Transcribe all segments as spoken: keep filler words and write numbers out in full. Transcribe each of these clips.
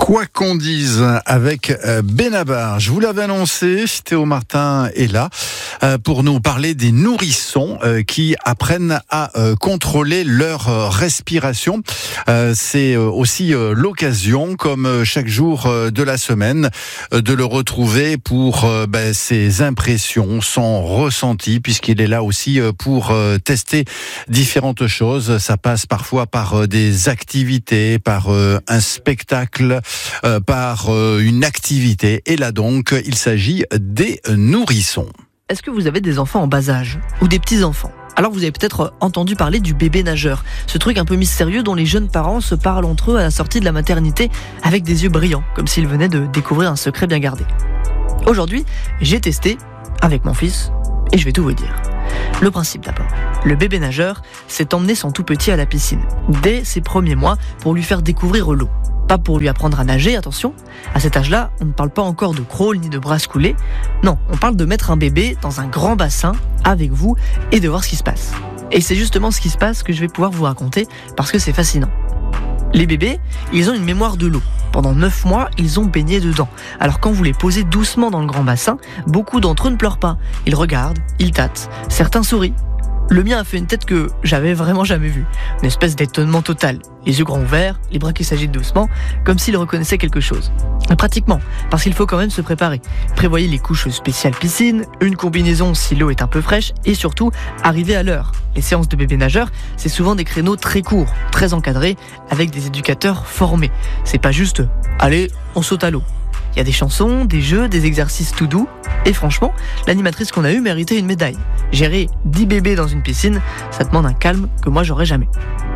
Quoi qu'on dise avec Benabar, je vous l'avais annoncé, Théo Martin est là pour nous parler des nourrissons qui apprennent à contrôler leur respiration. C'est aussi l'occasion, comme chaque jour de la semaine, de le retrouver pour ben, ses impressions, son ressenti, puisqu'il est là aussi pour tester différentes choses. Ça passe parfois par des activités, par un spectacle, Euh, par euh, une activité. Et là donc, il s'agit des nourrissons. Est-ce que vous avez des enfants en bas âge ou des petits-enfants ? Alors vous avez peut-être entendu parler du bébé nageur, ce truc un peu mystérieux dont les jeunes parents se parlent entre eux à la sortie de la maternité avec des yeux brillants, comme s'ils venaient de découvrir un secret bien gardé. Aujourd'hui, j'ai testé avec mon fils et je vais tout vous dire. Le principe d'abord. Le bébé nageur s'est emmené son tout petit à la piscine dès ses premiers mois pour lui faire découvrir l'eau. Pas pour lui apprendre à nager, attention. À cet âge-là, on ne parle pas encore de crawl ni de brasse coulée. Non, on parle de mettre un bébé dans un grand bassin avec vous et de voir ce qui se passe. Et c'est justement ce qui se passe que je vais pouvoir vous raconter parce que c'est fascinant. Les bébés, ils ont une mémoire de l'eau. Pendant neuf mois, ils ont baigné dedans. Alors quand vous les posez doucement dans le grand bassin, beaucoup d'entre eux ne pleurent pas. Ils regardent, ils tâtent, certains sourient. Le mien a fait une tête que j'avais vraiment jamais vue. Une espèce d'étonnement total. Les yeux grands ouverts, les bras qui s'agitent doucement, comme s'il reconnaissait quelque chose. Mais pratiquement, parce qu'il faut quand même se préparer. Prévoyez les couches spéciales piscine, une combinaison si l'eau est un peu fraîche, et surtout, arriver à l'heure. Les séances de bébé nageur, c'est souvent des créneaux très courts, très encadrés, avec des éducateurs formés. C'est pas juste, allez, on saute à l'eau. Il y a des chansons, des jeux, des exercices tout doux. Et franchement, l'animatrice qu'on a eue méritait une médaille. Gérer dix bébés dans une piscine, ça demande un calme que moi j'aurais jamais.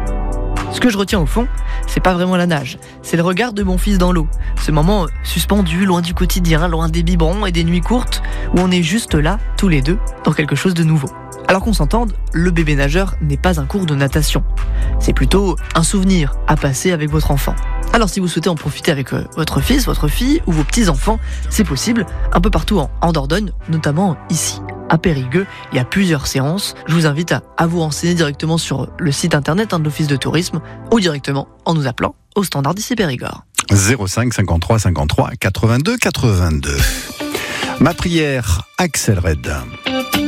Ce que je retiens au fond, c'est pas vraiment la nage, c'est le regard de mon fils dans l'eau. Ce moment suspendu, loin du quotidien, loin des biberons et des nuits courtes, où on est juste là, tous les deux, dans quelque chose de nouveau. Alors qu'on s'entende, le bébé nageur n'est pas un cours de natation. C'est plutôt un souvenir à passer avec votre enfant. Alors si vous souhaitez en profiter avec euh, votre fils, votre fille ou vos petits-enfants, c'est possible, un peu partout en, en Dordogne, notamment ici, à Périgueux. Il y a plusieurs séances. Je vous invite à, à vous renseigner directement sur le site internet hein, de l'Office de tourisme ou directement en nous appelant au standard d'ici Périgord. zéro cinq cinquante-trois cinquante-trois quatre-vingt-deux quatre-vingt-deux. Ma prière, Axel Red.